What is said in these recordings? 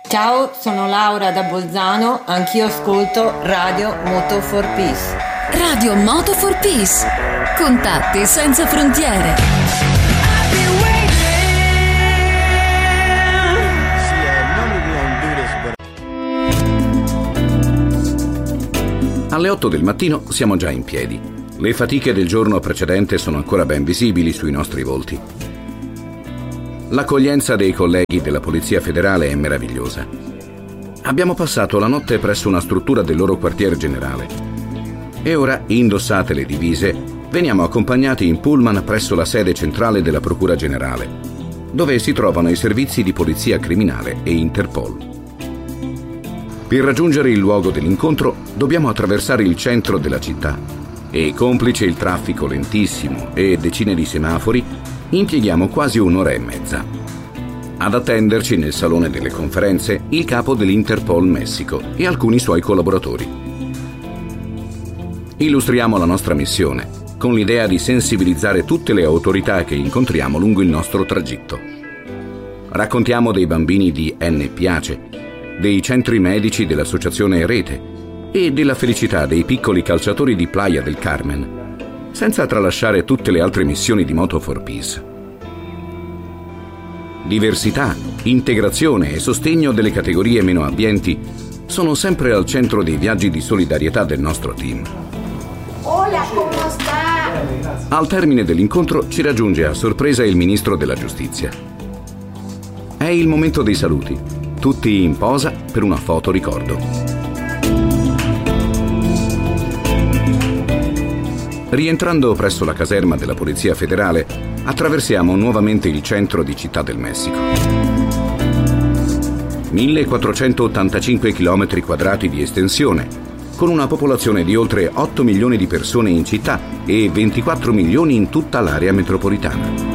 Ciao, sono Laura da Bolzano, anch'io ascolto Radio Moto for Peace. Radio Moto for Peace. Contatti senza frontiere. Alle 8 del mattino siamo già in piedi. Le fatiche del giorno precedente sono ancora ben visibili sui nostri volti. L'accoglienza dei colleghi della Polizia Federale è meravigliosa. Abbiamo passato la notte presso una struttura del loro quartier generale. E ora, indossate le divise, veniamo accompagnati in pullman presso la sede centrale della Procura Generale, dove si trovano i servizi di polizia criminale e Interpol. Per raggiungere il luogo dell'incontro dobbiamo attraversare il centro della città e, complice il traffico lentissimo e decine di semafori, impieghiamo quasi un'ora e mezza. Ad attenderci nel salone delle conferenze il capo dell'Interpol Messico e alcuni suoi collaboratori. Illustriamo la nostra missione con l'idea di sensibilizzare tutte le autorità che incontriamo lungo il nostro tragitto. Raccontiamo dei bambini di NPACE, dei centri medici dell'associazione Rete e della felicità dei piccoli calciatori di Playa del Carmen, senza tralasciare tutte le altre missioni di Moto for Peace. Diversità, integrazione e sostegno delle categorie meno abbienti sono sempre al centro dei viaggi di solidarietà del nostro team. Hola, come sta? Al termine dell'incontro ci raggiunge a sorpresa il ministro della giustizia. È il momento dei saluti. Tutti in posa per una foto ricordo. Rientrando presso la caserma della Polizia Federale, attraversiamo nuovamente il centro di Città del Messico. 1485 km quadrati di estensione, con una popolazione di oltre 8 milioni di persone in città e 24 milioni in tutta l'area metropolitana.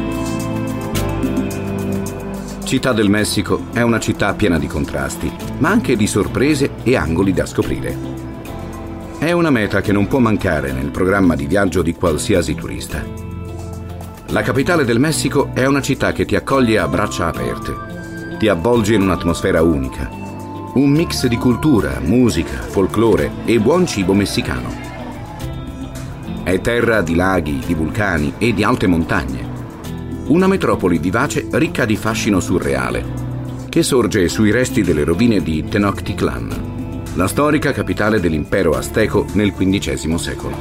Città del Messico è una città piena di contrasti, ma anche di sorprese e angoli da scoprire. È una meta che non può mancare nel programma di viaggio di qualsiasi turista. La capitale del Messico è una città che ti accoglie a braccia aperte, ti avvolge in un'atmosfera unica, un mix di cultura, musica, folklore e buon cibo messicano. È terra di laghi, di vulcani e di alte montagne. Una metropoli vivace ricca di fascino surreale, che sorge sui resti delle rovine di Tenochtitlan, la storica capitale dell'impero azteco nel XV secolo.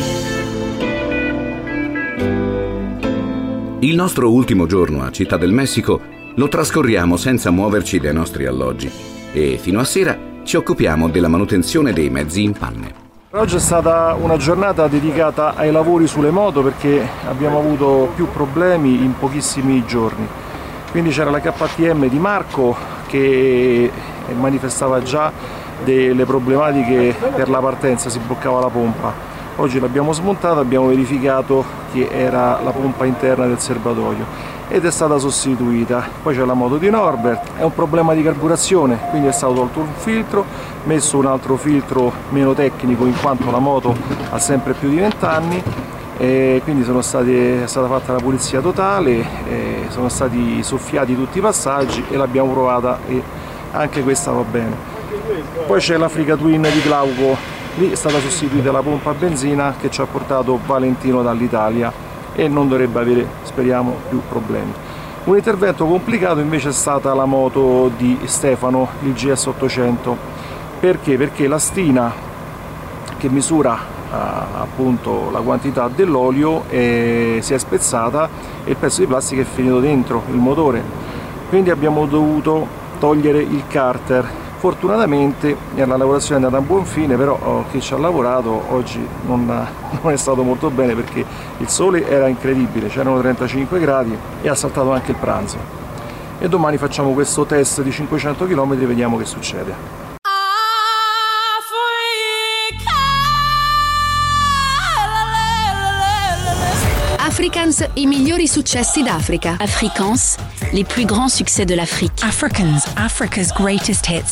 Il nostro ultimo giorno a Città del Messico lo trascorriamo senza muoverci dai nostri alloggi e fino a sera ci occupiamo della manutenzione dei mezzi in panne. Oggi è stata una giornata dedicata ai lavori sulle moto perché abbiamo avuto più problemi in pochissimi giorni. Quindi c'era la KTM di Marco che manifestava già delle problematiche per la partenza, si bloccava la pompa. Oggi l'abbiamo smontata, abbiamo verificato che era la pompa interna del serbatoio ed è stata sostituita. Poi c'è la moto di Norbert, è un problema di carburazione, quindi è stato tolto un filtro, messo un altro filtro meno tecnico in quanto la moto ha sempre più di 20 anni e quindi è stata fatta la pulizia totale, sono stati soffiati tutti i passaggi e l'abbiamo provata e anche questa va bene. Poi c'è l'Africa Twin di Glauco, lì è stata sostituita la pompa a benzina che ci ha portato Valentino dall'Italia e non dovrebbe avere, speriamo, più problemi. Un intervento complicato invece è stata la moto di Stefano, il GS 800. Perché? Perché la stina che misura appunto la quantità dell'olio si è spezzata e il pezzo di plastica è finito dentro il motore. Quindi abbiamo dovuto togliere il carter. Fortunatamente la lavorazione è andata a buon fine, però chi ci ha lavorato oggi non è stato molto bene perché il sole era incredibile, c'erano 35 gradi e ha saltato anche il pranzo. E domani facciamo questo test di 500 km e vediamo che succede. Afrikaans, i migliori successi d'Africa. Afrikaans, les plus grands succès de l'Afrique. Africans, Africa's greatest hits.